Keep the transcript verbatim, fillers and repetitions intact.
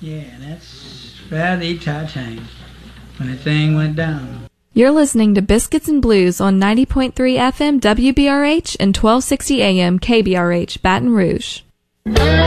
Yeah, that's where the cha-chang when the thing went down. You're listening to Biscuits and Blues on ninety point three F M W B R H and twelve sixty A M K B R H, Baton Rouge.